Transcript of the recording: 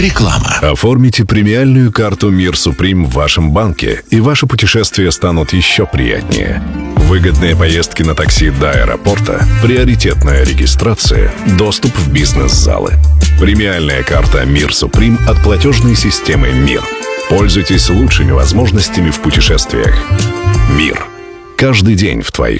Реклама. Оформите премиальную карту «Мир Суприм» в вашем банке, и ваши путешествия станут еще приятнее. Выгодные поездки на такси до аэропорта, приоритетная регистрация, доступ в бизнес-залы. Премиальная карта «Мир Суприм» от платежной системы «Мир». Пользуйтесь лучшими возможностями в путешествиях. «Мир». Каждый день в твоих